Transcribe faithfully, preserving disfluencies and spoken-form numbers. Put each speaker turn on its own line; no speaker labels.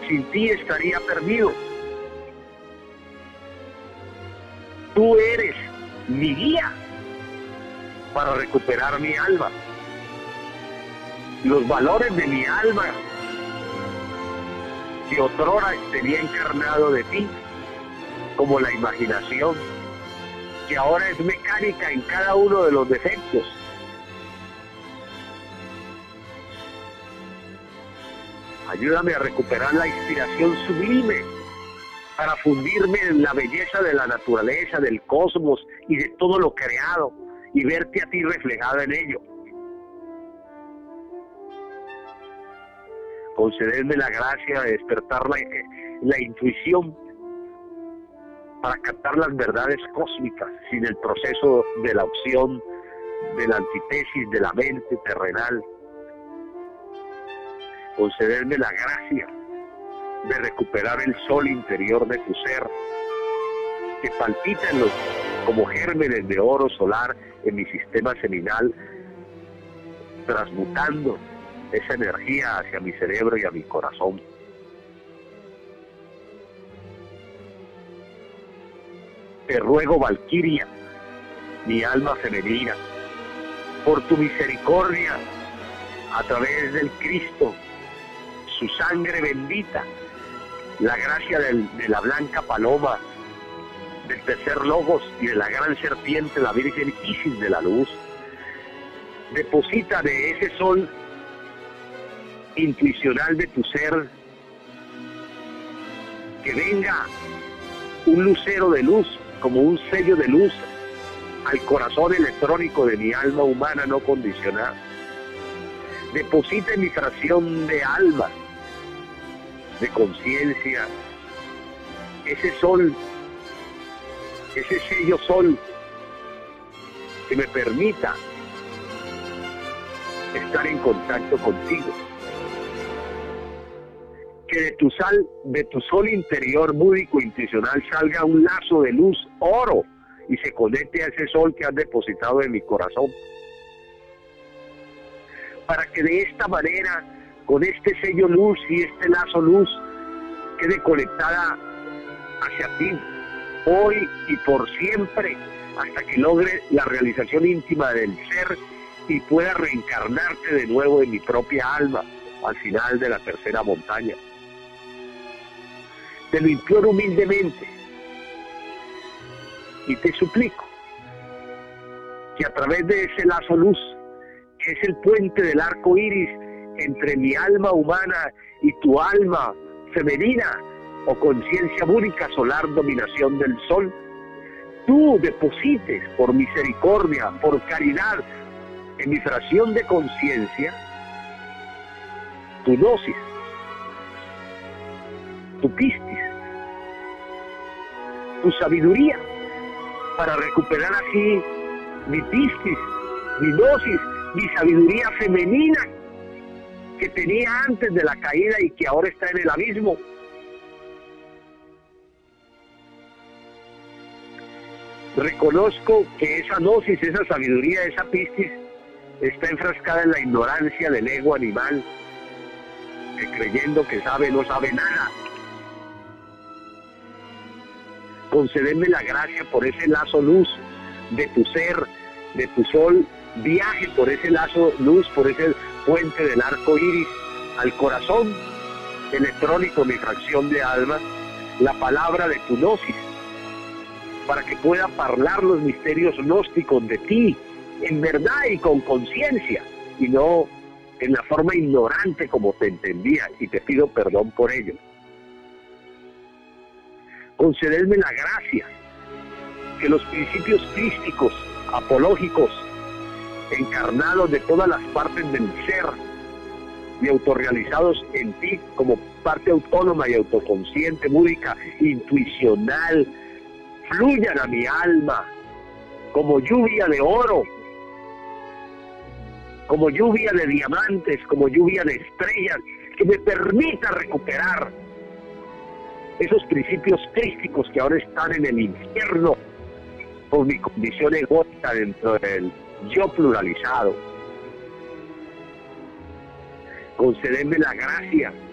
sin ti estaría perdido. Tú eres mi guía para recuperar mi alma. Los valores de mi alma, que otrora tenía encarnado de ti, como la imaginación, que ahora es mecánica en cada uno de los defectos. Ayúdame a recuperar la inspiración sublime para fundirme en la belleza de la naturaleza, del cosmos y de todo lo creado, y verte a ti reflejado en ello. Concederme la gracia de despertar la, la intuición para captar las verdades cósmicas sin el proceso de la opción, de la antítesis de la mente terrenal. Concederme la gracia de recuperar el sol interior de tu ser, que palpita en los, como gérmenes de oro solar en mi sistema seminal, transmutando esa energía hacia mi cerebro y a mi corazón. Te ruego, Valquiria, mi alma femenina, por tu misericordia, a través del Cristo, su sangre bendita, la gracia del, de la blanca paloma, del tercer logos y de la gran serpiente, la Virgen Isis de la luz, deposita de ese sol intuicional de tu ser, que venga un lucero de luz, como un sello de luz, al corazón electrónico de mi alma humana no condicionada. Deposita en mi fracción de alma, de conciencia, ese sol, ese sello sol, que me permita estar en contacto contigo. Que de tu sal, de tu sol interior búdico intuicional salga un lazo de luz oro y se conecte a ese sol que has depositado en mi corazón. Para que de esta manera, con este sello luz y este lazo luz, quede conectada hacia ti, hoy y por siempre, hasta que logre la realización íntima del ser y pueda reencarnarte de nuevo en mi propia alma al final de la tercera montaña. Te lo imploro humildemente y te suplico que a través de ese lazo luz, que es el puente del arco iris entre mi alma humana y tu alma femenina o conciencia única solar, dominación del sol, tú deposites por misericordia, por caridad, en mi fracción de conciencia, tu gnosis, tu pistis, tu sabiduría, para recuperar así mi pistis, mi gnosis, mi sabiduría femenina que tenía antes de la caída y que ahora está en el abismo. Reconozco que esa gnosis, esa sabiduría, esa pistis está enfrascada en la ignorancia del ego animal, que creyendo que sabe no sabe nada. Concédeme la gracia por ese lazo luz de tu ser, de tu sol, viaje por ese lazo luz, por ese puente del arco iris al corazón electrónico, mi fracción de alma, la palabra de tu gnosis, para que pueda hablar los misterios gnósticos de ti, en verdad y con conciencia, y no en la forma ignorante como te entendía, y te pido perdón por ello. Concededme la gracia, que los principios crísticos, apológicos, encarnados de todas las partes del ser y autorrealizados en ti como parte autónoma y autoconsciente, búdica, intuicional, fluyan a mi alma como lluvia de oro, como lluvia de diamantes, como lluvia de estrellas, que me permita recuperar esos principios crísticos que ahora están en el infierno por mi condición egótica dentro del yo pluralizado. Concédeme la gracia